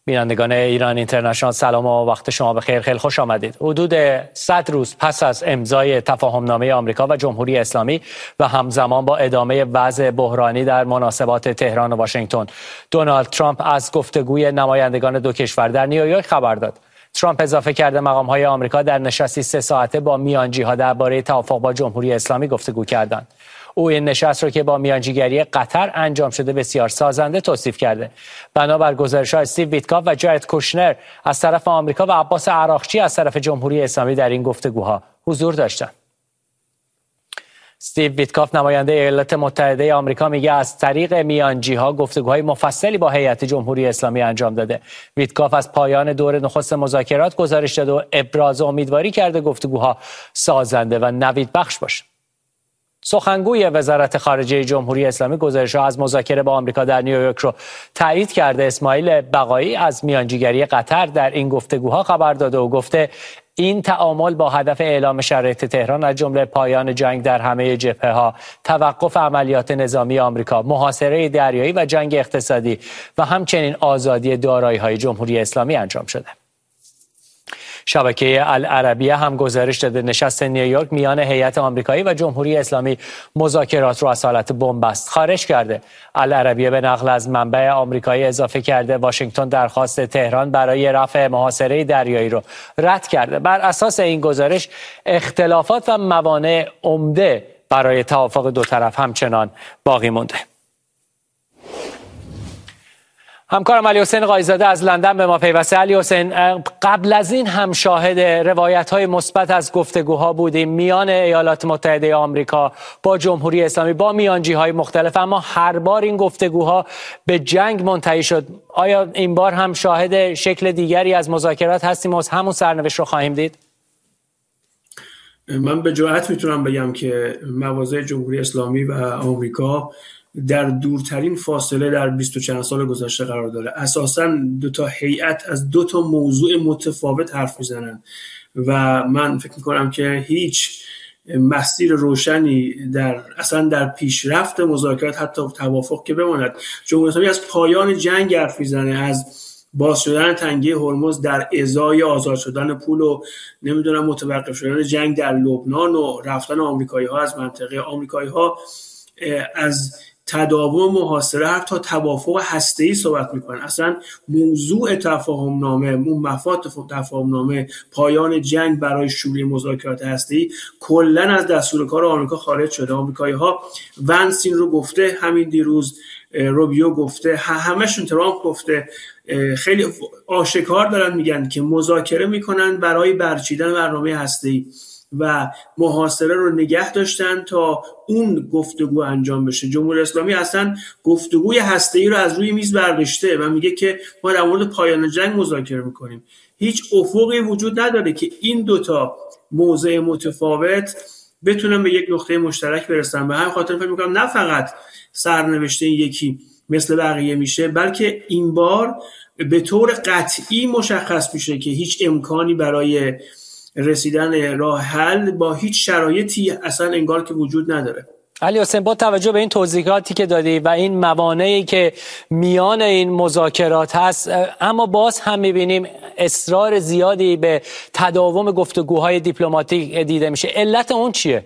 بینندگان ایران اینترنشنال سلام و وقت شما بخیر. خیلی خوش آمدید. حدود 100 روز پس از امضای تفاهمنامه آمریکا و جمهوری اسلامی و همزمان با ادامه وضع بحرانی در مناسبات تهران و واشنگتن، دونالد ترامپ از گفتگوی نمایندگان دو کشور در نیویورک خبر داد. ترامپ اضافه کرده مقام‌های آمریکا در نشستی 3 ساعته با میانجی‌ها درباره توافق با جمهوری اسلامی گفتگو کردند. او این نشست را که با میانجیگری قطر انجام شده بسیار سازنده توصیف کرده. بنابر گزارش‌ها استیو ویتکاف و جارد کوشنر از طرف آمریکا و عباس عراقچی از طرف جمهوری اسلامی در این گفتگوها حضور داشتند. استیو ویتکاف نماینده ایالات متحده آمریکا میگه از طریق میانجی‌ها گفتگوهای مفصلی با هیئت جمهوری اسلامی انجام داده. ویتکاف از پایان دور نخست مذاکرات گزارش داد و ابراز امیدواری کرده گفتگوها سازنده و نویدبخش باشه. سخنگوی وزارت خارجه جمهوری اسلامی گزارش‌ها از مذاکره با آمریکا در نیویورک رو تایید کرده. اسماعیل بقایی از میانجیگری قطر در این گفتگوها خبر داده و گفته این تعامل با هدف اعلام شرایط تهران از جمله پایان جنگ در همه جبهه‌ها، توقف عملیات نظامی آمریکا، محاصره دریایی و جنگ اقتصادی و همچنین آزادی دارایی‌های جمهوری اسلامی انجام شده. شبکه العربیه هم گزارش داده نشست نیویورک میان هیئت آمریکایی و جمهوری اسلامی مذاکرات رو از حالت بنبست خارج کرده. العربیه به نقل از منبع آمریکایی اضافه کرده واشنگتن درخواست تهران برای رفع محاصره دریایی رو رد کرده. بر اساس این گزارش اختلافات و موانع عمده برای توافق دو طرف همچنان باقی مونده. همکارم علی حسین قایزاده از لندن به ما پیوسته. علی حسین، قبل از این هم شاهد روایت‌های مثبت از گفتگوها بودیم میان ایالات متحده آمریکا با جمهوری اسلامی با میانجی‌های مختلف، اما هر بار این گفتگوها به جنگ منتهی شد. آیا این بار هم شاهد شکل دیگری از مذاکرات هستیم و همون سرنوشت رو خواهیم دید؟ من به جرئت میتونم بگم که مواضع جمهوری اسلامی و آمریکا در دورترین فاصله در 20 و چند سال گذشته قرار داره. اساساً دو تا هیئت از دو تا موضوع متفاوت حرف میزنن و من فکر میکنم که هیچ مسیر روشنی در پیشرفت مذاکرات حتی توافق که بماند. جمهوری اسلامی از پایان جنگ حرف میزنه، از باز شدن تنگه هرمز در ازای آزاد شدن پول و نمیدونم متوقف شدن جنگ در لبنان و رفتن آمریکایی‌ها از منطقه. آمریکایی‌ها از تداوم محاصره حتی توافق هسته‌ای صحبت میکنن. اصلا موضوع تفاهمنامه، اون مفاد تفاهمنامه، پایان جنگ برای شروع مذاکرات هسته‌ای کلا از دستور کار آمریکا خارج شده. آمریکایی‌ها ونسین رو گفته، همین دیروز روبیو گفته، همشون ترامپ گفته، خیلی آشکار دارن میگن که مذاکره میکنن برای برچیدن برنامه هسته‌ای و محاصره رو نگه داشتن تا اون گفتگو انجام بشه. جمهوری اسلامی اصلا گفتگوی هسته‌ای رو از روی میز برداشته و میگه که ما در مورد پایان جنگ مذاکره میکنیم. هیچ افقی وجود نداره که این دوتا موضع متفاوت بتونن به یک نقطه مشترک برسن. به همین خاطر فکر میکنم نه فقط سرنوشت یکی مثل بقیه میشه، بلکه این بار به طور قطعی مشخص میشه که هیچ امکانی برای رسیدن راه حل با هیچ شرایطی اصلا انگار که وجود نداره. علی حسین، با توجه به این توضیحاتی که دادی و این موانعی که میان این مذاکرات هست، اما باز هم میبینیم اصرار زیادی به تداوم گفتگوهای دیپلماتیک دیده میشه. علت اون چیه؟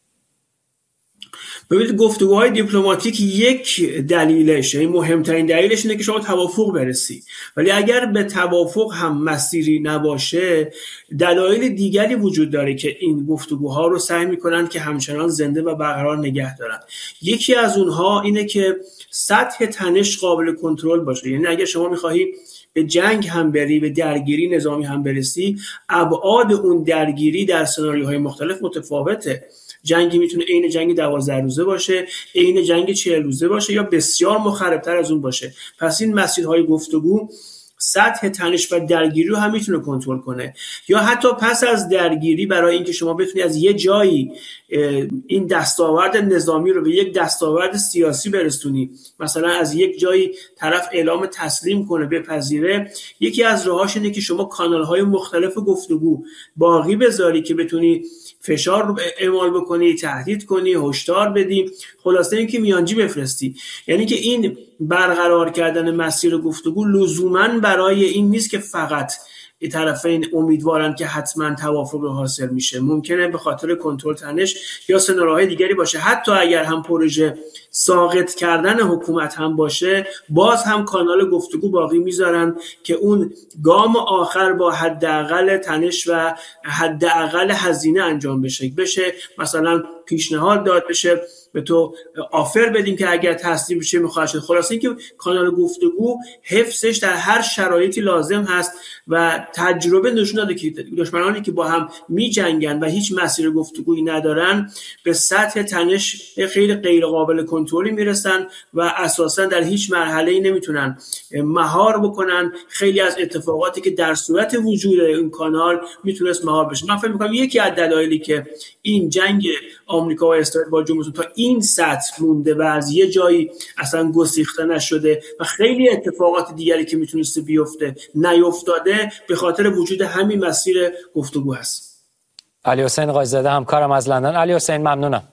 ببینید، گفتگوهای دیپلماتیک یک دلیلش، این مهمترین دلیلش اینه که شما توافق برسی، ولی اگر به توافق هم مسیری نباشه دلایل دیگری وجود داره که این گفتگوها رو سعی میکنن که همچنان زنده و برقرار نگه دارن. یکی از اونها اینه که سطح تنش قابل کنترل باشه. یعنی اگر شما میخواهی به جنگ هم بری، به درگیری نظامی هم برسی، ابعاد اون درگیری در سناریوهای مختلف متفاوته. جنگی میتونه عین جنگ 12 روزه باشه، عین جنگ 40 روزه باشه یا بسیار مخربتر از اون باشه. پس این مسیرهای گفتگو سطح تنش و درگیری رو هم میتونه کنترل کنه. یا حتی پس از درگیری برای اینکه شما بتونی از یه جایی این دستاورد نظامی رو به یک دستاورد سیاسی برسونی، مثلا از یک جایی طرف اعلام تسلیم کنه، بپذیره، یکی از راهاش اینه که شما کانال‌های مختلف گفتگو باقی بذاری که بتونی فشار رو اعمال بکنی، تهدید کنی، هشدار بدی، خلاصه اینکه میانجی بفرستی. یعنی که این برقرار کردن مسیر گفتگو لزوماً برای این نیست که فقط طرفین امیدوارن که حتما توافق حاصل میشه. ممکنه به خاطر کنترل تنش یا سناریوهای دیگری باشه. حتی اگر هم پروژه ساقط کردن حکومت هم باشه، باز هم کانال گفتگو باقی میذارن که اون گام آخر با حداقل تنش و حداقل هزینه انجام بشه. مثلا پیشنهاد داد بشه به تو آفر بدیم که اگر تصدیق بشه میخواد شد. خلاصه اینکه کانال گفتگو حفظش در هر شرایطی لازم هست و تجربه نشون داده که دشمنانی که با هم میجنگن و هیچ مسیر گفتگویی ندارن به سطح تنش خیلی غیر قابل کنترلی میرسن و اساسا در هیچ مرحله‌ای نمیتونن مهار بکنن خیلی از اتفاقاتی که در صورت وجود این کانال میتونست مهار بشه. من فکر می‌کنم یکی از دلایلی که این جنگ آمریکا و اسرائیل با جمهوری اسلامی تا این سطح مونده و از یه جایی اصلا گسیخته نشده و خیلی اتفاقات دیگری که میتونسته بیفته نیفتاده به خاطر وجود همین مسیر گفتگو هست. علی حسین قاضی‌زاده همکارم از لندن. علی حسین ممنونم.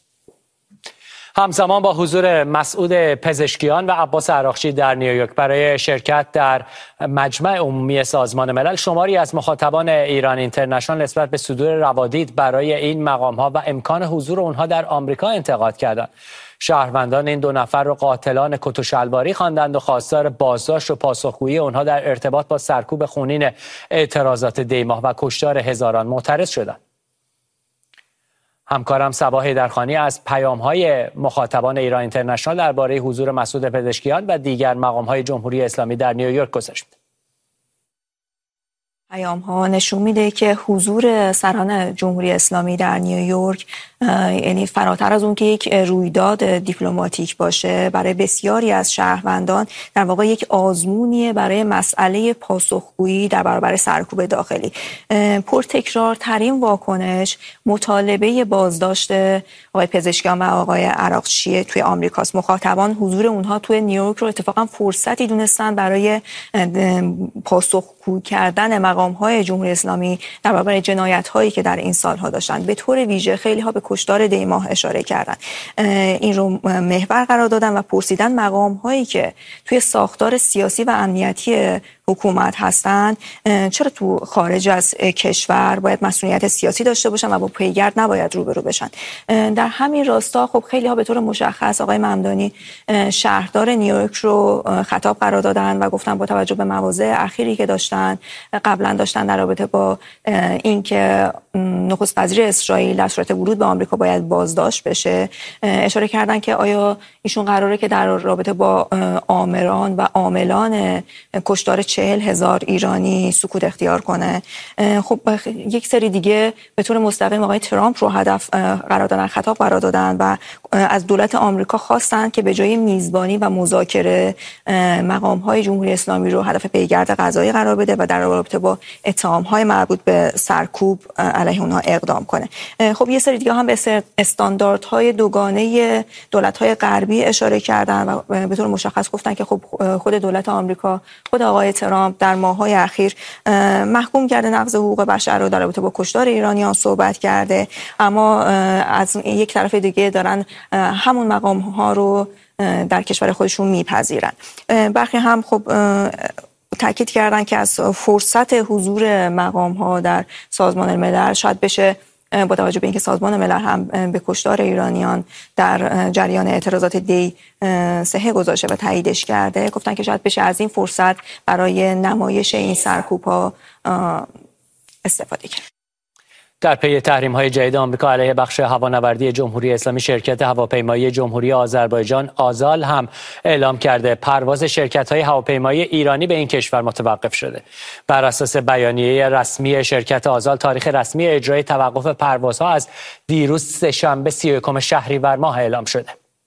همزمان با حضور مسعود پزشکیان و عباس عراقچی در نیویورک برای شرکت در مجمع عمومی سازمان ملل، شماری از مخاطبان ایران اینترنشنال نسبت به صدور روادید برای این مقام‌ها و امکان حضور آنها در آمریکا انتقاد کردند. شهروندان این دو نفر را قاتلان کت و شلواری خواندند و خواستار بازداشت و پاسخگویی آنها در ارتباط با سرکوب خونین اعتراضات دیماه و کشتار هزاران معترض شدند. همکارم صبا حیدرخانی از پیام‌های مخاطبان ایران اینترنشنال درباره حضور مسعود پزشکیان و دیگر مقام‌های جمهوری اسلامی در نیویورک گزارش می‌دهد. پیام‌ها نشون میده که حضور سران جمهوری اسلامی در نیویورک یعنی فراتر از اون که یک رویداد دیپلماتیک باشه، برای بسیاری از شهروندان در واقع یک آزمونیه برای مسئله پاسخگویی در برابر سرکوب داخلی. پرتکرارترین واکنش مطالبه بازداشت آقای پزشکیان و آقای عراقچی توی آمریکاست. مخاطبان حضور اونها توی نیویورک رو اتفاقا فرصتی دونستن برای پاسخگو کردن مقام‌های جمهوری اسلامی در برابر جنایت‌هایی که در این سال‌ها داشتن. به طور ویژه خیلی‌ها به کشتار دیماه اشاره کردن، این رو محور قرار دادن و پرسیدن مقام‌هایی که توی ساختار سیاسی و امنیتی حکومت هستند چرا تو خارج از کشور باید مسئولیت سیاسی داشته باشن و با پیگرد نباید روبرو بشن. در همین راستا خب خیلی ها به طور مشخص آقای ممدانی شهردار نیویورک رو خطاب قرار دادن و گفتن با توجه به مواضع اخیری که قبلا داشتن در رابطه با اینکه نخست وزیر اسرائیل در صورت ورود به آمریکا باید بازداشت بشه، اشاره کردن که آیا ایشون قراره که در رابطه با آمران و عاملان کشتار 40,000 ایرانی سکوت اختیار کنه. خب یک سری دیگه به طور مستقیم آقای ترامپ رو هدف قرار دادن، خطاب قرار دادن و از دولت آمریکا خواستن که به جای میزبانی و مذاکره مقام‌های جمهوری اسلامی رو هدف پیگرد قضایی قرار بده و در رابطه با اتهام‌های مربوط به سرکوب علیه اونها اقدام کنه. خب یه سری دیگه هم به استانداردهای دوگانه دولت‌های غربی اشاره کردن و به طور مشخص گفتن که خب خود دولت آمریکا، خود آقای ترامپ در ماه‌های اخیر محکوم کرده نقض حقوق بشر رو در رابطه با کشتار ایرانیان صحبت کرده، اما از یک طرف دیگه دارن همون مقام‌ها رو در کشور خودشون میپذیرن. برخی هم خب تاکید کردن که از فرصت حضور مقام‌ها در سازمان ملل شاید بشه با توجه به اینکه سازمان ملل هم به کشتار ایرانیان در جریان اعتراضات دی صحه گذاشته و تاییدش کرده، گفتن که شاید بشه از این فرصت برای نمایش این سرکوب‌ها استفاده کرد. در پی تحریم‌های جدید آمریکا علیه بخش هوانوردی جمهوری اسلامی، شرکت هواپیمایی جمهوری آذربایجان آزال هم اعلام کرده پرواز شرکت‌های هواپیمایی ایرانی به این کشور متوقف شده. بر اساس بیانیه رسمی شرکت آزال، تاریخ رسمی اجرای توقف پروازها از دیروز سه‌شنبه 31 شهریور ماه اعلام شده.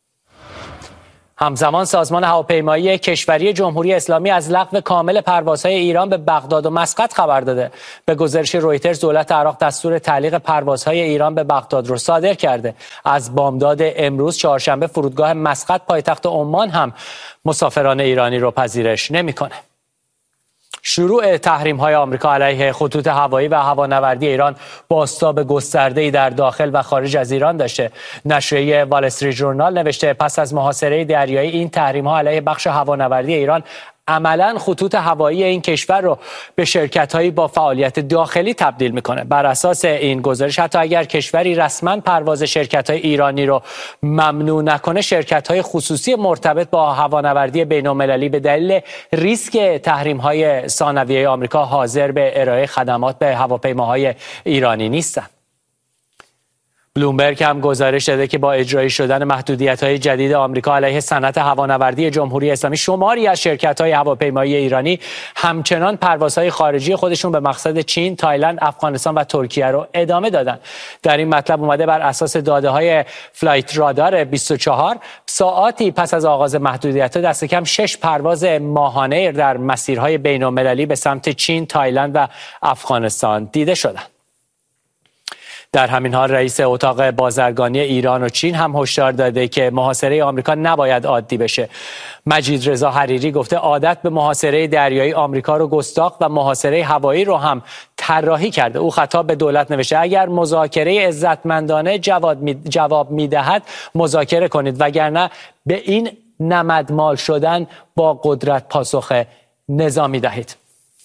همزمان سازمان هواپیمایی کشوری جمهوری اسلامی از لغو کامل پروازهای ایران به بغداد و مسقط خبر داده. به گزارش رویترز، دولت عراق دستور تعلیق پروازهای ایران به بغداد رو صادر کرده. از بامداد امروز چهارشنبه فرودگاه مسقط پایتخت عمان هم مسافران ایرانی رو پذیرش نمی‌کنه. شروع تحریم‌های آمریکا علیه خطوط هوایی و هوانوردی ایران بازتاب گسترده‌ای در داخل و خارج از ایران داشته. نشریه وال استریت ژورنال نوشته پس از محاصره دریایی این تحریم‌ها علیه بخش هوانوردی ایران عملاً خطوط هوایی این کشور رو به شرکت‌هایی با فعالیت داخلی تبدیل می‌کنه. بر اساس این گزارش حتی اگر کشوری رسما پرواز شرکت‌های ایرانی رو ممنوع نکنه، شرکت‌های خصوصی مرتبط با هوانوردی بین‌المللی به دلیل ریسک تحریم‌های ثانویه آمریکا حاضر به ارائه خدمات به هواپیماهای ایرانی نیستند. بلومبرگ هم گزارش داده که با اجرایی شدن محدودیت‌های جدید آمریکا علیه صنعت هوانوردی جمهوری اسلامی، شماری از شرکت‌های هواپیمایی ایرانی همچنان پروازهای خارجی خودشون به مقصد چین، تایلند، افغانستان و ترکیه رو ادامه دادن. در این مطلب اومده بر اساس داده‌های فلایت رادار 24 ساعاتی پس از آغاز محدودیت‌ها دست کم 6 پرواز ماهانه در مسیرهای بین‌المللی به سمت چین، تایلند و افغانستان دیده شدند. در همین حال رئیس اتاق بازرگانی ایران و چین هم هشدار داده که محاصره آمریکا نباید عادی بشه. مجید رضا حریری گفته عادت به محاصره دریایی آمریکا رو گستاخ و محاصره هوایی رو هم طراحی کرده. او خطاب به دولت نوشته اگر مذاکره عزتمندانه جواب میدهد مذاکره کنید، وگرنه به این نمدمال شدن با قدرت پاسخ نظامی دهید.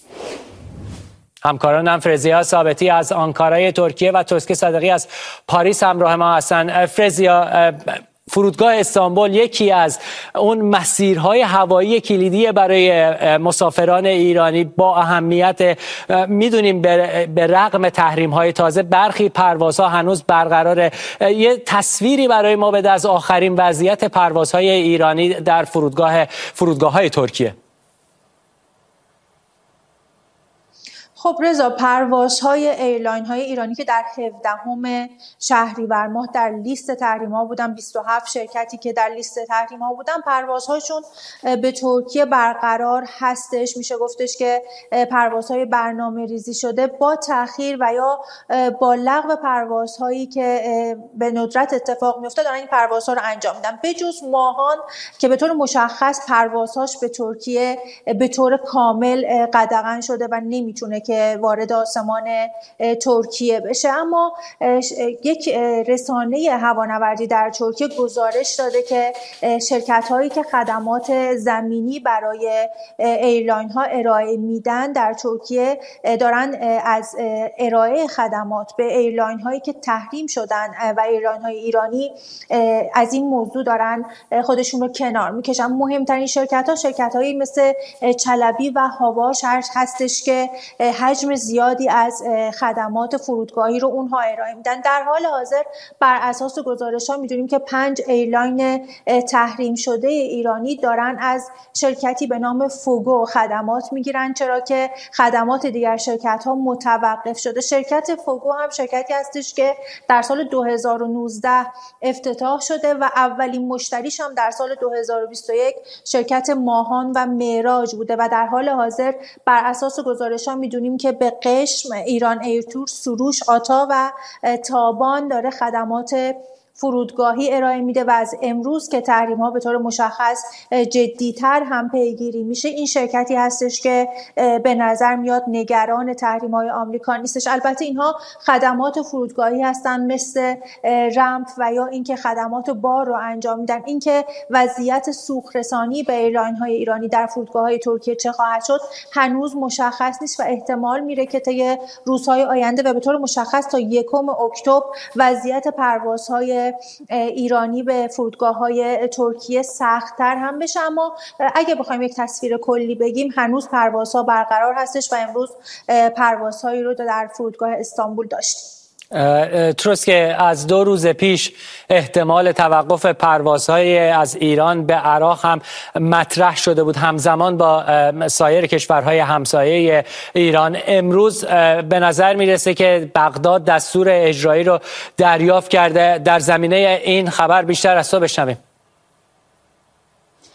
همکارانم فرزیا ثابتی از آنکارای ترکیه و توسکه صادقی از پاریس همراه ما هستند. فرزیا، فرودگاه استانبول یکی از اون مسیرهای هوایی کلیدی برای مسافران ایرانی با اهمیت. میدونیم به رغم تحریم‌های تازه برخی پروازها هنوز برقراره. یه تصویری برای ما بده از آخرین وضعیت پروازهای ایرانی در فرودگاه‌های ترکیه. خب رضا، پروازهای ایرلاین‌های ایرانی که در 17 شهریور ماه در لیست تحریم‌ها بودن، 27 شرکتی که در لیست تحریم‌ها بودن، پروازهاشون به ترکیه برقرار هستش. میشه گفتش که پروازهای برنامه‌ریزی شده با تأخیر و یا با لغو پروازهایی که به ندرت اتفاق میفته دارن این پروازها رو انجام میدن، به جز ماهان که به طور مشخص پروازهاش به ترکیه به طور کامل قدغن شده و نمیتونه که وارد آسمان ترکیه بشه. اما یک رسانه هوانوردی در ترکیه گزارش داده که شرکت هایی که خدمات زمینی برای ایرلاین ها ارائه میدن در ترکیه دارن از ارائه خدمات به ایرلاین هایی که تحریم شدن و ایرلاین های ایرانی از این موضوع دارن خودشون رو کنار میکشن. مهمترین شرکت هایی مثل چلبی و هاواش هستش که حجم زیادی از خدمات فرودگاهی رو اونها ارائه میدن. در حال حاضر بر اساس گزارش‌ها می‌دونیم که 5 ایرلاین تحریم شده ایرانی دارن از شرکتی به نام فوگو خدمات میگیرن، چرا که خدمات دیگر شرکت‌ها متوقف شده. شرکت فوگو هم شرکتی هستش که در سال 2019 افتتاح شده و اولین مشتریش هم در سال 2021 شرکت ماهان و معراج بوده و در حال حاضر بر اساس گزارش‌ها می‌دونیم که به قشم، ایران ایرتور، سروش، آتا و تابان داره خدمات فرودگاهی ارائه میده و از امروز که تحریم ها به طور مشخص جدی‌تر هم پیگیری میشه، این شرکتی هستش که به نظر میاد نگران تحریم های آمریکا نیستش. البته اینها خدمات فرودگاهی هستن مثل رمپ و یا اینکه خدمات بار رو انجام میدن. اینکه وضعیت سوق رسانی به ایرلاین های ایرانی در فرودگاه های ترکیه چه خواهد شد هنوز مشخص نیست و احتمال میره که طی روزهای آینده و به طور مشخص تا 1 اکتبر وضعیت پروازهای ایرانی به فرودگاه‌های ترکیه سخت‌تر هم بشه. اما اگه بخوایم یک تصویر کلی بگیم هنوز پروازها برقرار هستش و امروز پروازهایی رو در فرودگاه استانبول داشتیم. تروسکه، از 2 روز پیش احتمال توقف پروازهای از ایران به عراق هم مطرح شده بود همزمان با سایر کشورهای همسایه ایران. امروز به نظر میرسه که بغداد دستور اجرایی رو دریافت کرده. در زمینه این خبر بیشتر از تو بشنویم.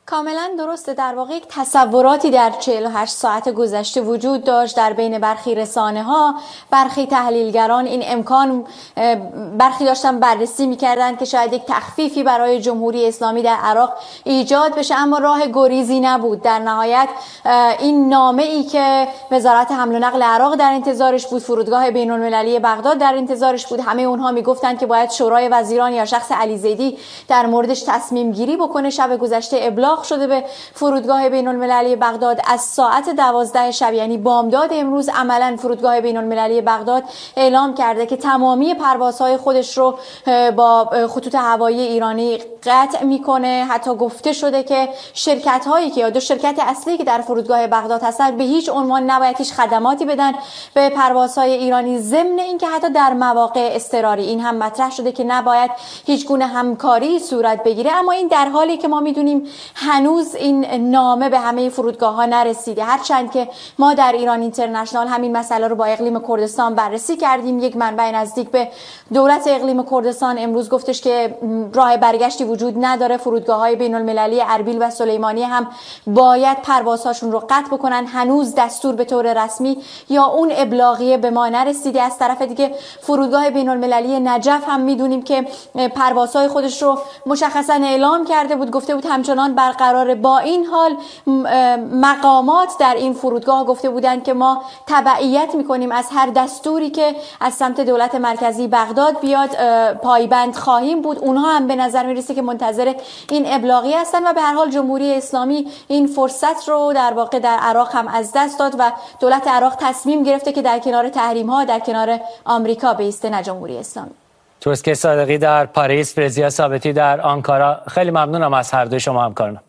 کاملا درسته. در واقع یک تصوراتی در 48 ساعت گذشته وجود داشت در بین برخی رسانه‌ها، برخی تحلیلگران این امکان برخی داشتن بررسی می‌کردند که شاید یک تخفیفی برای جمهوری اسلامی در عراق ایجاد بشه، اما راه گریزی نبود. در نهایت این نامه‌ای که وزارت حمل و نقل عراق در انتظارش بود، فرودگاه بین‌المللی بغداد در انتظارش بود، همه اونها میگفتند که باید شورای وزیران یا شخص علی زیدی در موردش تصمیم گیری بکنه. شب گذشته ابلاغ شده به فرودگاه بین‌المللی بغداد. از ساعت 12 شب یعنی بامداد امروز عملاً فرودگاه بین‌المللی بغداد اعلام کرده که تمامی پروازهای خودش رو با خطوط هوایی ایرانی قطع میکنه. حتی گفته شده که شرکت هایی که یا دو شرکت اصلی که در فرودگاه بغداد هستند به هیچ عنوان نباید هیچ خدماتی بدن به پروازهای ایرانی، ضمن اینکه حتی در مواقع اضطراری این هم مطرح شده که نباید هیچ گونه همکاری صورت بگیره. اما این در حالی که ما میدونیم هنوز این نامه به همه فرودگاه ها نرسیده، هرچند که ما در ایران اینترنشنال همین مسئله رو با اقلیم کردستان بررسی کردیم. یک منبع نزدیک به دولت اقلیم کردستان امروز گفتش که راه برگشتی وجود نداره، فرودگاه‌های بین‌المللی اربیل و سلیمانی هم باید پروازهاشون رو قطع بکنن. هنوز دستور به طور رسمی یا اون ابلاغیه به ما نرسیده. از طرف دیگه فرودگاه بین‌المللی نجف هم میدونیم که پروازهای خودش رو مشخصا اعلام کرده بود، گفته بود همچنان برقراره. با این حال مقامات در این فرودگاه گفته بودند که ما تبعیت میکنیم از هر دستوری که از سمت دولت مرکزی بغداد بیاد، پایبند خواهیم بود. اونها هم به نظر میرسه که منتظر این ابلاغیه هستن و به هر حال جمهوری اسلامی این فرصت رو در واقع در عراق هم از دست داد و دولت عراق تصمیم گرفته که در کنار تحریم ها در کنار آمریکا بیسته، نه جمهوری اسلامی. توسکه صادقی در پاریس، فرزیا ثابتی در آنکارا، خیلی ممنونم از هر دوی شما همکارانم.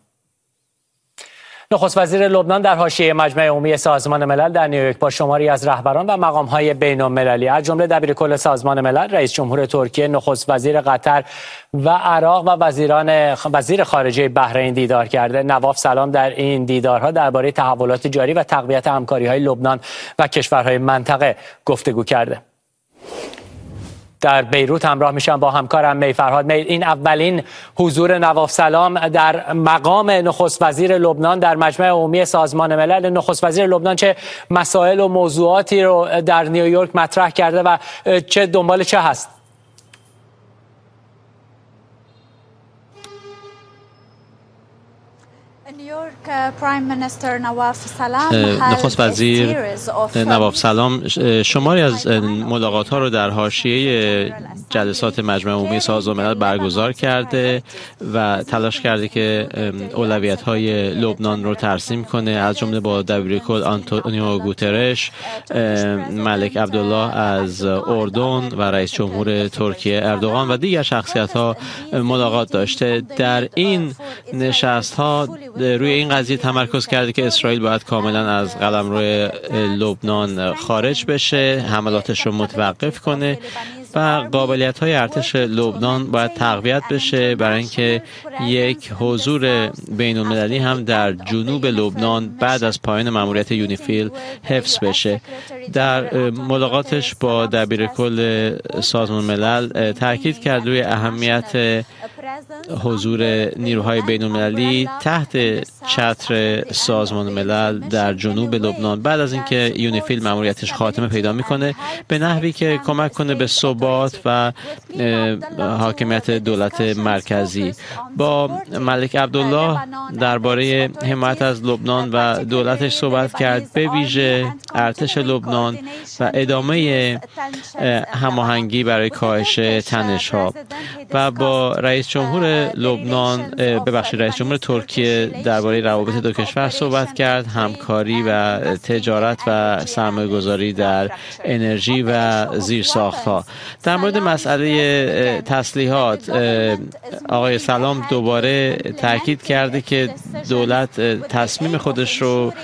نخست وزیر لبنان در حاشیه مجمع عمومی سازمان ملل در نیویورک با شماری از رهبران و مقام‌های بین‌المللی از جمله دبیرکل سازمان ملل، رئیس جمهور ترکیه، نخست وزیر قطر و عراق و وزیر خارجه بحرین دیدار کرده. نواف سلام در این دیدارها درباره تحولات جاری و تقویت همکاری‌های لبنان و کشورهای منطقه گفتگو کرده. در بیروت همراه میشم با همکارم می فرهاد. این اولین حضور نواف سلام در مقام نخست وزیر لبنان در مجمع عمومی سازمان ملل. نخست وزیر لبنان چه مسائل و موضوعاتی رو در نیویورک مطرح کرده و چه دنبال چه هست؟ نخست وزیر نواف سلام شماری از ملاقات ها رو در حاشیه جلسات مجمع عمومی سازمان ملل برگزار کرده و تلاش کرده که اولویت های لبنان رو ترسیم کنه، از جمله با دبیرکل آنتونیو گوترش، ملک عبدالله از اردن و رئیس جمهور ترکیه اردوغان و دیگر شخصیت ها ملاقات داشته. در این نشست ها روی این قضیه تمرکز کرده که اسرائیل باید کاملا از قلمرو لبنان خارج بشه، حملاتش رو متوقف کنه و قابلیت‌های ارتش لبنان باید تقویت بشه برای اینکه یک حضور بین‌المللی هم در جنوب لبنان بعد از پایان مأموریت یونیفیل حفظ بشه. در ملاقاتش با دبیرکل سازمان ملل تاکید کرد روی اهمیت حضور نیروهای بین‌المللی تحت چتر سازمان ملل در جنوب لبنان بعد از اینکه یونیفیل مأموریتش خاتمه پیدا میکنه، به نحوی که کمک کنه به ثبات و حاکمیت دولت مرکزی. با ملک عبدالله درباره حمایت از لبنان و دولتش صحبت کرد، به ویژه ارتش لبنان و ادامه هماهنگی برای کاهش تنش‌ها. و با رئیس جمهور رئیس جمهور ترکیه درباره روابط دو کشور صحبت کرد، همکاری و تجارت و سرمایه‌گذاری در انرژی و زیرساخت‌ها. در مورد مسئله تسلیحات آقای سلام دوباره تاکید کرده که دولت تصمیم خودش رو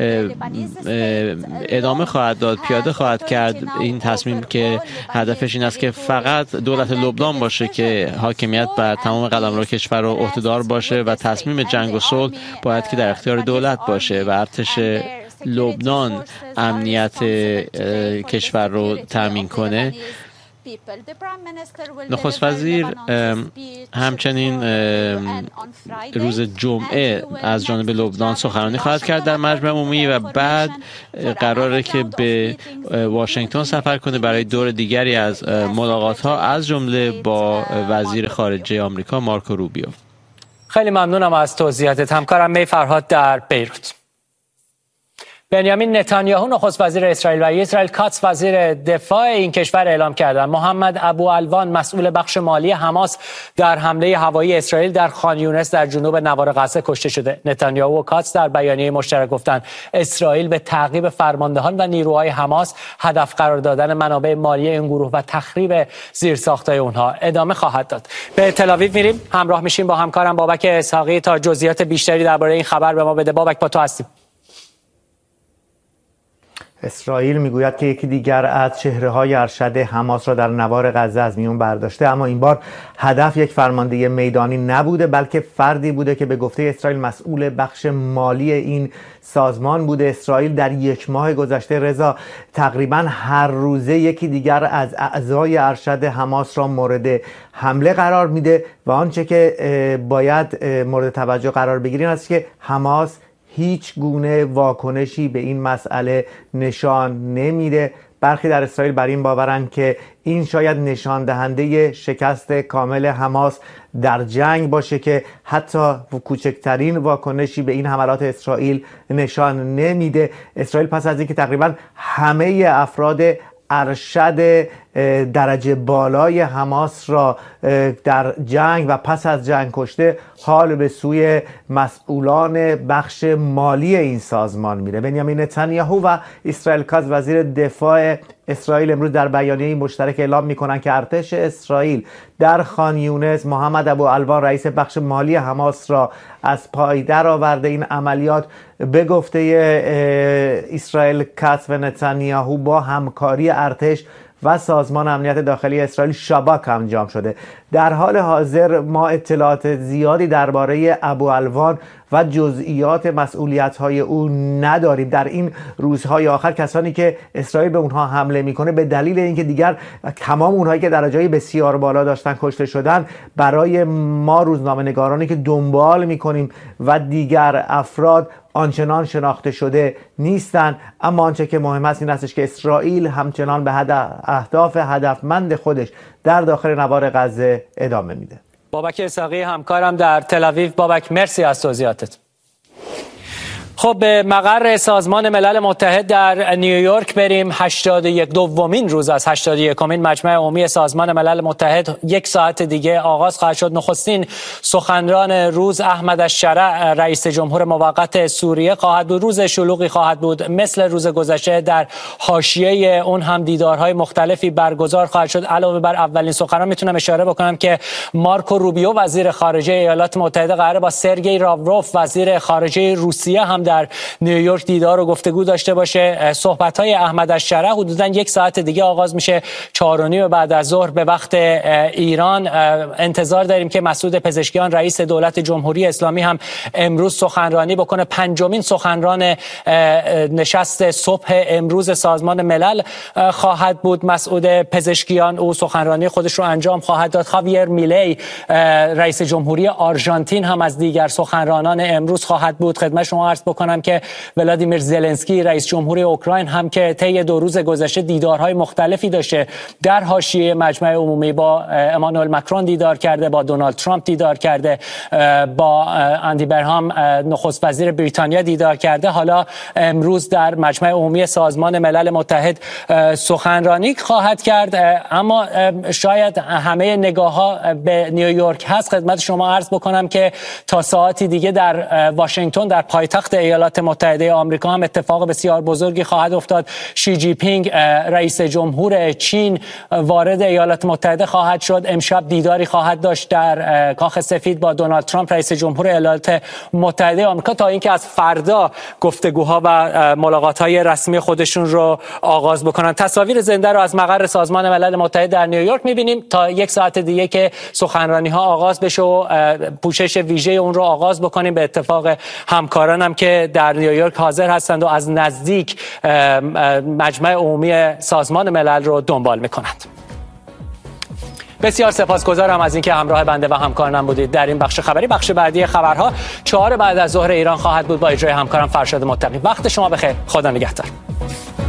ادامه خواهد داد، پیاده خواهد کرد. این تصمیم که هدفش این است که فقط دولت لبنان باشه که حاکمیت بر تمام قلمرو کشور رو عهده‌دار باشه و تصمیم جنگ و صلح باید که در اختیار دولت باشه و ارتش لبنان امنیت کشور رو تامین کنه. نخست وزیر همچنین روز جمعه از جانب لبنان سخنرانی خواهد کرد در مجمع عمومی و بعد قراره که به واشنگتن سفر کنه برای دور دیگری از ملاقات‌ها از جمله با وزیر خارجه آمریکا مارکو روبیو. خیلی ممنونم از توضیحاتت. همکارم می فرهاد در بیروت. بنیامین نتانیاهو نخست وزیر اسرائیل و اسرائیل کاتس وزیر دفاع این کشور اعلام کردند محمد ابوالوان مسئول بخش مالی حماس در حمله هوایی اسرائیل در خان یونس در جنوب نوار غزه کشته شده. نتانیاهو و کاتس در بیانیه مشترک گفتند اسرائیل به تعقیب فرماندهان و نیروهای حماس هدف قرار دادن منابع مالی این گروه و تخریب زیرساخت‌های اونها ادامه خواهد داد. به تل‌آویو میریم، همراه میشیم با همکارم بابک اسحاقی تا جزئیات بیشتری درباره این خبر به ما بده. بابک، با تو هستیم. اسرائیل میگوید که یکی دیگر از چهره‌های ارشد حماس را در نوار غزه از میون برداشته، اما این بار هدف یک فرمانده میدانی نبوده بلکه فردی بوده که به گفته اسرائیل مسئول بخش مالی این سازمان بوده. اسرائیل در یک ماه گذشته رضا تقریبا هر روزه یکی دیگر از اعضای ارشد حماس را مورد حمله قرار میده و آنچه که باید مورد توجه قرار بگیرین است که حماس هیچ گونه واکنشی به این مسئله نشان نمیده. برخی در اسرائیل بر این باورند که این شاید نشان دهنده شکست کامل حماس در جنگ باشه که حتی کوچکترین واکنشی به این حملات اسرائیل نشان نمیده. اسرائیل پس از اینکه تقریبا همه افراد ارشد درجه بالای حماس را در جنگ و پس از جنگ کشته، حال به سوی مسئولان بخش مالی این سازمان میره. بنیامین نتانیاهو و اسرائیل کاتس وزیر دفاع اسرائیل امروز در بیانیه مشترک اعلام میکنن که ارتش اسرائیل در خان یونس محمد ابوالوان رئیس بخش مالی حماس را از پای در آورده. این عملیات به گفته اسرائیل کاتس و نتانیاهو با همکاری ارتش و سازمان امنیت داخلی اسرائیل شاباک انجام شده. در حال حاضر ما اطلاعات زیادی درباره ابوالوان و جزئیات مسئولیت‌های او نداریم. در این روزهای آخر کسانی که اسرائیل به اونها حمله میکنه به دلیل اینکه دیگر تمام اونهایی که درجه‌ای بسیار بالا داشتن کشته شدن، برای ما روزنامه‌نگارانی که دنبال میکنیم و دیگر افراد آنچنان شناخته شده نیستند. اما آنچه که مهم است این استش که اسرائیل همچنان به اهداف هدفمند خودش در داخل نوار غزه ادامه میده. بابک اسحاقی همکارم در تل‌آویو. بابک، مرسی از توضیحاتت. خب به مقر سازمان ملل متحد در نیویورک بریم. دومین روز از 81مین مجمع عمومی سازمان ملل متحد یک ساعت دیگه آغاز خواهد شد. نخستین سخنران روز احمد الشرع رئیس جمهور موقت سوریه خواهد بود. روز شلوغی خواهد بود، مثل روز گذشته در حاشیه اون هم دیدارهای مختلفی برگزار خواهد شد. علاوه بر اولین سخنران میتونم اشاره بکنم که مارکو روبیو وزیر خارجه ایالات متحده قراره با سرگئی لاوروف وزیر خارجه روسیه هم در نیویورک دیدار و گفتگو داشته باشه. صحبت‌های احمد الشرع حدوداً یک ساعت دیگه آغاز میشه، 4:30 بعد از ظهر به وقت ایران. انتظار داریم که مسعود پزشکیان رئیس دولت جمهوری اسلامی هم امروز سخنرانی بکنه. پنجمین سخنران نشست صبح امروز سازمان ملل خواهد بود مسعود پزشکیان. او سخنرانی خودش رو انجام خواهد داد. خاویر میلی رئیس جمهوری آرژانتین هم از دیگر سخنرانان امروز خواهد بود. خدمت شما عرض بکنم که ولادیمیر زلنسکی رئیس جمهوری اوکراین هم که طی 2 روز گذشته دیدارهای مختلفی داشته، در حاشیه مجمع عمومی با امانوئل مکرون دیدار کرده، با دونالد ترامپ دیدار کرده، با اندی برهام نخست وزیر بریتانیا دیدار کرده. حالا امروز در مجمع عمومی سازمان ملل متحد سخنرانی خواهد کرد. اما شاید همه نگاه‌ها به نیویورک هست. خدمت شما عرض بکنم که تا ساعتی دیگه در واشنگتن در پایتخت ایالات متحده آمریکا هم اتفاق بسیار بزرگی خواهد افتاد. شی جی پینگ رئیس جمهور چین وارد ایالات متحده خواهد شد. امشب دیداری خواهد داشت در کاخ سفید با دونالد ترامپ رئیس جمهور ایالات متحده آمریکا، تا اینکه از فردا گفتگوها و ملاقات‌های رسمی خودشون رو آغاز بکنن. تصاویر زنده رو از مقر سازمان ملل متحد در نیویورک می‌بینیم تا یک ساعت دیگه که سخنرانی‌ها آغاز بشه و پوشش ویژه اون رو آغاز بکنیم. به اتفاق همکارانم که در نیویورک حاضر هستند و از نزدیک مجمع عمومی سازمان ملل رو دنبال میکنند. بسیار سپاسگزارم از اینکه همراه بنده و همکارانم بودید در این بخش خبری. بخش بعدی خبرها 4 بعد از ظهر ایران خواهد بود با اجرای همکارم فرشاد متقی. وقت شما بخیر. خدا نگهدار.